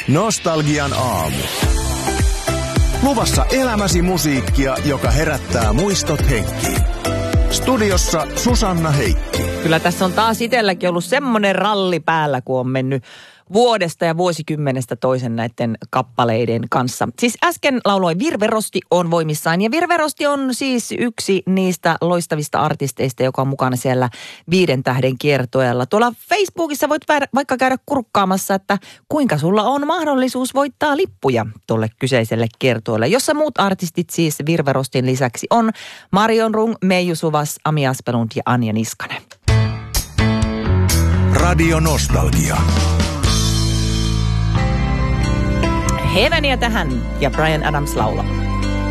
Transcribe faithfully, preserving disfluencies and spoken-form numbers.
Nostalgian aamu. Luvassa elämäsi musiikkia, joka herättää muistot henkiin. Studiossa Susanna Heikki. Kyllä tässä on taas itselläkin ollut semmoinen ralli päällä, kun on mennyt vuodesta ja vuosikymmenestä toisen näiden kappaleiden kanssa. Siis äsken lauloi Virve Rosti on voimissaan, ja Virve Rosti on siis yksi niistä loistavista artisteista, joka on mukana siellä viiden tähden kiertueella. Tuolla Facebookissa voit vaikka käydä kurkkaamassa, että kuinka sulla on mahdollisuus voittaa lippuja tuolle kyseiselle kiertueelle, jossa muut artistit siis Virve Rostin lisäksi on Marion Rung, Meiju Suvas, Ami Aspelund ja Anja Niskanen. Radio Nostalgia. Heavenia tähän ja Bryan Adams laulaa.